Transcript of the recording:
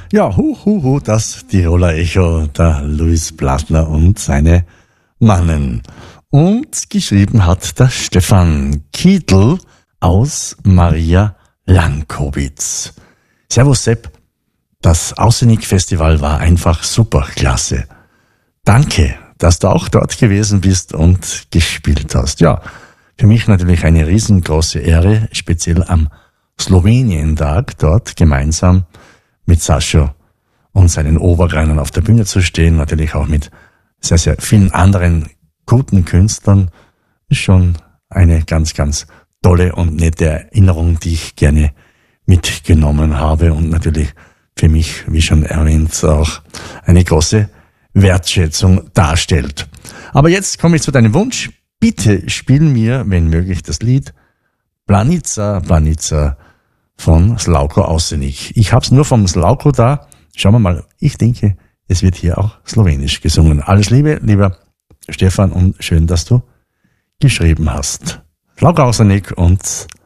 Ja, das Tiroler Echo, der Luis Blattner und seine Mannen. Und geschrieben hat der Stefan Kietl aus Maria Lankowitz. Servus Sepp, das Außenig-Festival war einfach super klasse. Danke, dass du auch dort gewesen bist und gespielt hast. Ja, für mich natürlich eine riesengroße Ehre, speziell am Slowenien-Tag dort gemeinsam mit Sascha und seinen Obergreinern auf der Bühne zu stehen, natürlich auch mit sehr, sehr vielen anderen guten Künstlern, ist schon eine ganz, ganz tolle und nette Erinnerung, die ich gerne mitgenommen habe und natürlich für mich, wie schon erwähnt, auch eine große Wertschätzung darstellt. Aber jetzt komme ich zu deinem Wunsch. Bitte spiel mir, wenn möglich, das Lied Planica, Planica von Slavko Ausenik. Ich hab's nur vom Slavko da. Schauen wir mal. Ich denke, es wird hier auch slowenisch gesungen. Alles Liebe, lieber Stefan, und schön, dass du geschrieben hast. Slavko Ausenik und